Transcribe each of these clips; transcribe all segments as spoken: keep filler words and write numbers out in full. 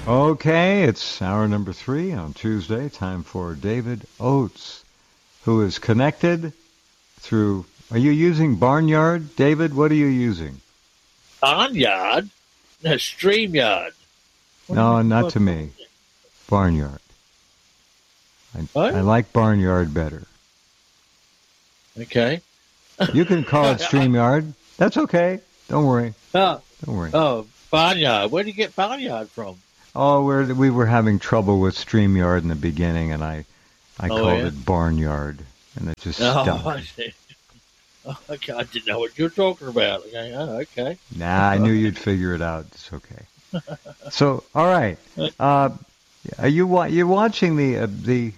Okay, it's hour number three on Tuesday. Time for David Oates, who is connected through... Are you using Barnyard? David, what are you using? Barnyard? No, StreamYard. What no, not to me. Barnyard. I, I like Barnyard better. Okay. You can call it StreamYard. That's okay. Don't worry. Oh, Don't worry. Oh, Barnyard. Where did you get Barnyard from? Oh, we're, we were having trouble with StreamYard in the beginning, and I, I oh, called yeah? it Barnyard, and it just oh, stuck. I see. Oh, okay, I didn't know what you were talking about. Okay, oh, okay. Nah, I knew you'd figure it out. It's okay. So, all right. Uh, are you wa- you're watching the uh, the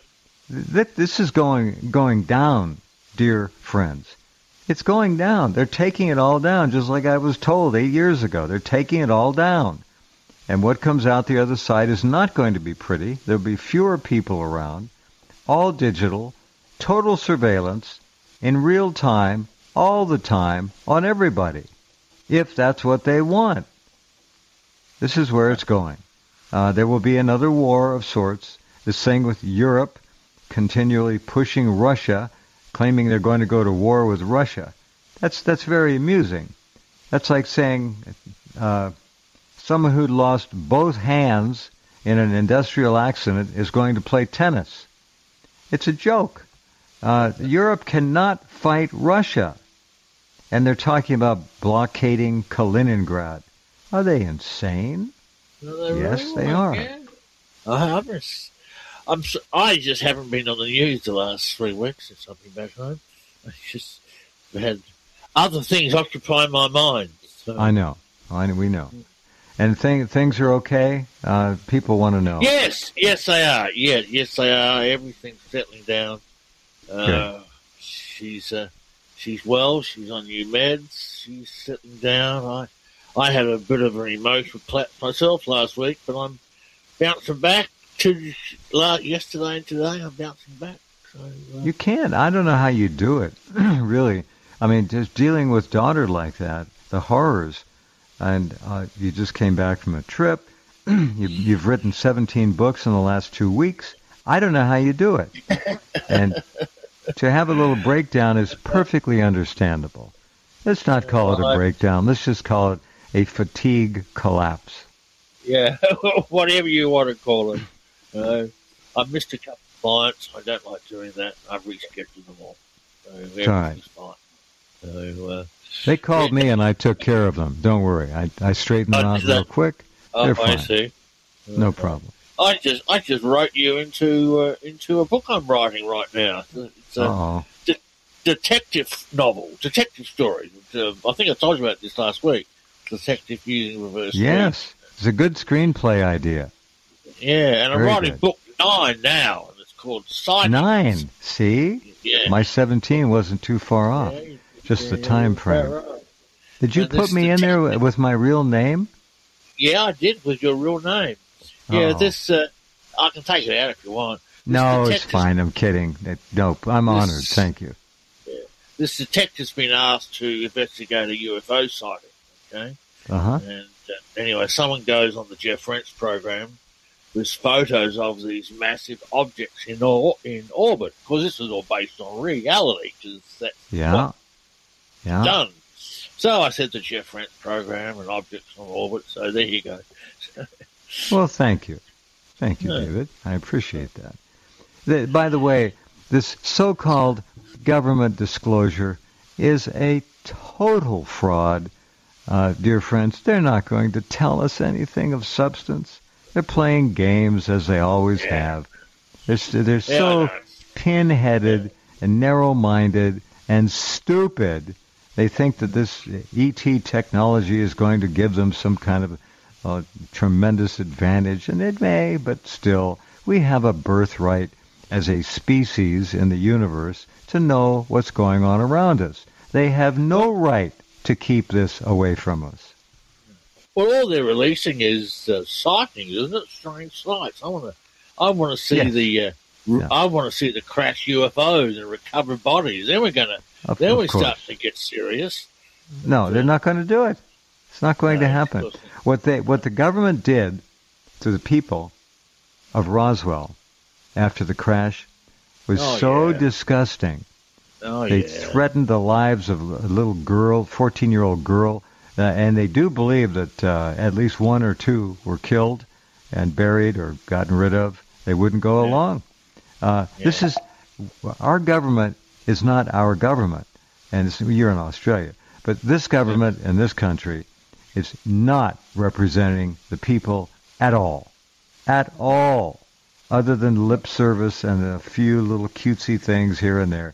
th- this is going going down, dear friends. It's going down. They're taking it all down, just like I was told eight years ago. They're taking it all down. And what comes out the other side is not going to be pretty. There'll be fewer people around, all digital, total surveillance, in real time, all the time, on everybody, if that's what they want. This is where it's going. Uh, there will be another war of sorts. This thing with Europe continually pushing Russia, claiming they're going to go to war with Russia. That's that's very amusing. That's like saying uh, someone who'd lost both hands in an industrial accident is going to play tennis. It's a joke. Uh, Europe cannot fight Russia. And they're talking about blockading Kaliningrad. Are they insane? No, they yes, really they are. Yeah. I, I'm, just, I'm, I just haven't been on the news the last three weeks since I've been back home. I just had other things occupying my mind. So. I know. I know. We know. And thing, things are okay? Uh, people want to know. Yes, yes, they are. Yeah, yes, they are. Everything's settling down. Uh, she's uh, she's well. She's on new meds. She's settling down. I I had a bit of an emotional collapse myself last week, but I'm bouncing back to yesterday and today. I'm bouncing back. So, uh, you can't. I don't know how you do it, really. I mean, just dealing with daughter like that, the horrors. And uh, you just came back from a trip. you, you've written seventeen books in the last two weeks. I don't know how you do it. And to have a little breakdown is perfectly understandable. Let's not call it a breakdown. Let's just call it a fatigue collapse. Yeah, whatever you want to call it. Uh, I've missed a couple of clients. I don't like doing that. I've rescheduled them all. So everything's right. fine. So, uh, they called me and I took care of them. Don't worry. I, I straightened them out real quick. Oh, They're fine. I see. No problem. I just I just wrote you into uh, into a book I'm writing right now. It's a de- detective novel, detective story. Uh, I think I told you about this last week. Detective using reverse. Yes, screen. It's a good screenplay idea. Yeah, and I'm Very writing good. book nine now, and it's called Sightings. Nine. See, yeah. My seventeen wasn't too far off. Yeah, Just yeah, the time yeah, frame. right. Did you And put this me in there detective- with my real name? Yeah, I did with your real name. Yeah, Oh. this uh, I can take it out if you want. This No, it's detective's- fine. I'm kidding. It- Nope. I'm This- honored. Thank you. This detective's been asked to investigate a U F O sighting. Okay. Uh-huh. And uh, anyway, someone goes on the Jeff Rentz program. There's photos of these massive objects in or, in orbit, because this is all based on reality, because that's Yeah. what Yeah. done. So I said the Jeff Rentz program and objects on orbit. So there you go. Well, thank you. Thank you, Yeah. David. I appreciate that. The, by the way, this so-called government disclosure is a total fraud. Uh, dear friends, they're not going to tell us anything of substance. They're playing games as they always Yeah. have. They're, s- they're Yeah, I so know. pin-headed and narrow-minded and stupid. They think that this E T technology is going to give them some kind of uh, tremendous advantage, and it may, but still, we have a birthright as a species in the universe to know what's going on around us. They have no right to keep this away from us. Well, all they're releasing is uh, sightings, isn't it? Strange sights. I want to, I want to see Yes. the, uh, Yeah. I want to see the crashed U F Os and recovered bodies. Then we're gonna, Of, then of we course. start to get serious. No, they're not going to do it. It's not going No, to of happen. course not. What they, what the government did to the people of Roswell after the crash was Oh, so yeah. disgusting. Oh, They yeah. threatened the lives of a little girl, fourteen-year-old girl, uh, and they do believe that uh, at least one or two were killed and buried or gotten rid of. They wouldn't go Yeah. along. Uh, Yeah. This is our government is not our government, and it's, you're in Australia, but this government in this country is not representing the people at all, at all, other than lip service and a few little cutesy things here and there.